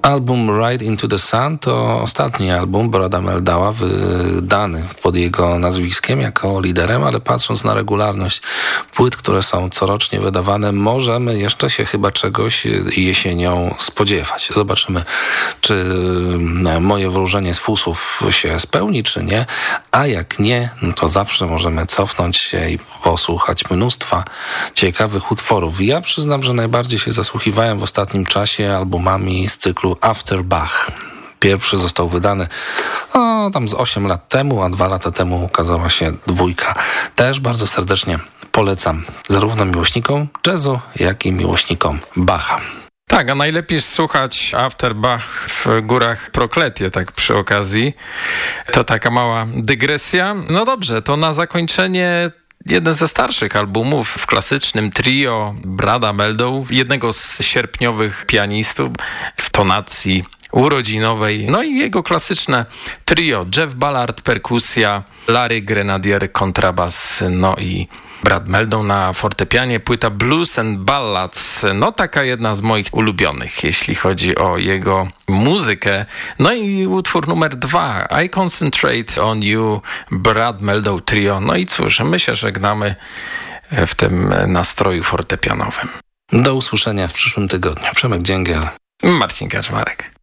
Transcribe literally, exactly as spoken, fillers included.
Album Ride into the Sun to ostatni album Brada Meldała, wydany pod jego nazwiskiem jako liderem, ale patrząc na regularność płyt, które są corocznie wydawane, możemy jeszcze się chyba czegoś jesienią spodziewać. Zobaczymy, czy moje wróżenie z fusów się spełni, czy nie, a jak nie, no to zawsze możemy cofnąć się i posłuchać mnóstwa ciekawych utworów. Ja przyznam, że najbardziej się zasłuchiwałem w ostatnim czasie albumami z cyklu After Bach. Pierwszy został wydany no, tam z osiem lat temu, a dwa lata temu ukazała się dwójka. Też bardzo serdecznie polecam zarówno miłośnikom jazzu, jak i miłośnikom Bacha. Tak, a najlepiej słuchać After Bach w Górach Prokletie, tak przy okazji. To taka mała dygresja. No dobrze, to na zakończenie jeden ze starszych albumów w klasycznym trio Brada Meldow, jednego z sierpniowych pianistów w tonacji urodzinowej, no i jego klasyczne trio: Jeff Ballard, perkusja, Larry Grenadier, kontrabas, no i Brad Meldow na fortepianie. Płyta Blues and Ballads, no taka jedna z moich ulubionych, jeśli chodzi o jego muzykę. No i utwór numer dwa, I Concentrate on You, Brad Meldow Trio. No i cóż, my się żegnamy w tym nastroju fortepianowym. Do usłyszenia w przyszłym tygodniu. Przemek Dzięgiel, Marcin Kaczmarek.